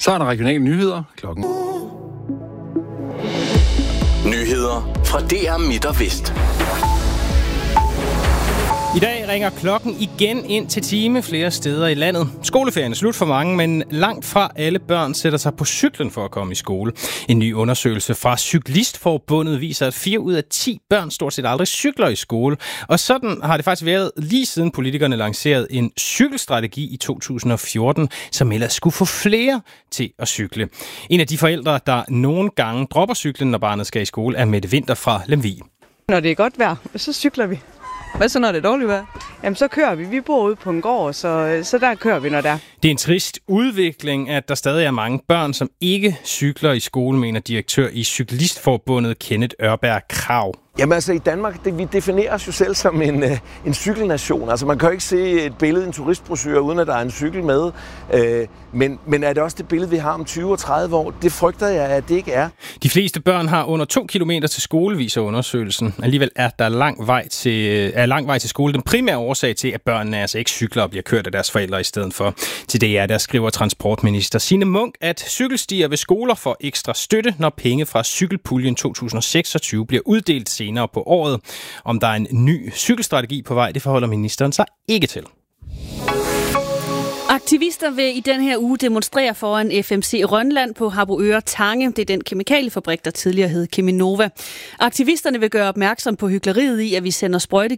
Så er der regionale nyheder klokken. Nyheder fra DR Midt og Vest. I dag ringer klokken igen ind til time flere steder i landet. Skoleferien er slut for mange, men langt fra alle børn sætter sig på cyklen for at komme i skole. En ny undersøgelse fra Cyklistforbundet viser, at 4 ud af 10 børn stort set aldrig cykler i skole. Og sådan har det faktisk været lige siden politikerne lancerede en cykelstrategi i 2014, som ellers skulle få flere til at cykle. En af de forældre, der nogle gange dropper cyklen, når barnet skal i skole, er Mette Vinter fra Lemvig. Når det er godt vejr, så cykler vi. Hvad så, når det er dårligt vejr? Jamen, så kører vi. Vi bor ude på en gård, så der kører vi, når der. Det er en trist udvikling, at der stadig er mange børn, som ikke cykler i skole, mener direktør i Cyklistforbundet Kenneth Ørberg Krag. Jamen altså i Danmark, vi definerer os jo selv som en cykelnation. Altså man kan jo ikke se et billede i en turistbrochure, uden at der er en cykel med. Men er det også det billede, vi har om 20 og 30 år? Det frygter jeg, at det ikke er. De fleste børn har under 2 kilometer til skole, viser undersøgelsen. Alligevel er der lang vej til skole. Den primære årsag til, at børnene altså ikke cykler og bliver kørt af deres forældre i stedet for. Til DR, der skriver transportminister Signe Munk, at cykelstier ved skoler får ekstra støtte, når penge fra cykelpuljen 2026 bliver uddelt senere på året. Om der er en ny cykelstrategi på vej, det forholder ministeren sig ikke til. Aktivister vil i den her uge demonstrere foran FMC Rønland på Harboøre Tange. Det er den kemikaliefabrik, der tidligere hed Cheminova. Aktivisterne vil gøre opmærksom på hykleriet i, at vi sender